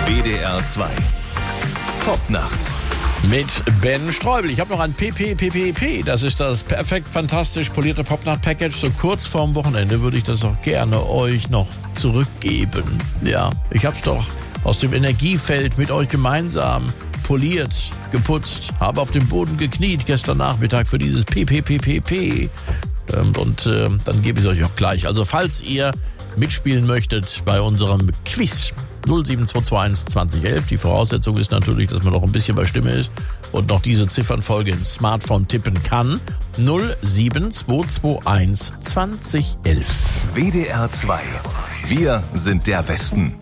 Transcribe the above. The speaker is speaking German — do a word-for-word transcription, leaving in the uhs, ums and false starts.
W D R zwei. Popnacht. Mit Ben Streubel. Ich habe noch ein P P P P P. Das ist das perfekt fantastisch polierte Popnacht-Package. So kurz vorm Wochenende würde ich das auch gerne euch noch zurückgeben. Ja, ich habe es doch aus dem Energiefeld mit euch gemeinsam poliert, geputzt, habe auf dem Boden gekniet gestern Nachmittag für dieses P P P P P. Und äh, dann gebe ich es euch auch gleich. Also falls ihr mitspielen möchtet bei unserem Quiz null sieben zwei zwei eins zwanzig elf. Die Voraussetzung ist natürlich, dass man noch ein bisschen bei Stimme ist und noch diese Ziffernfolge ins Smartphone tippen kann. null sieben zwei zwei eins zwanzig elf. W D R zwei. Wir sind der Westen.